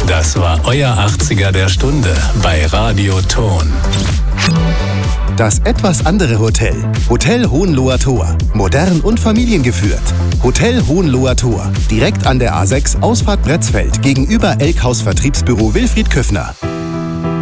Das war euer 80er der Stunde bei Radio Ton. Das etwas andere Hotel. Hotel Hohenloher Tor. Modern und familiengeführt. Hotel Hohenloher Tor. Direkt an der A6 Ausfahrt Bretzfeld gegenüber Elkhaus Vertriebsbüro Wilfried Köffner.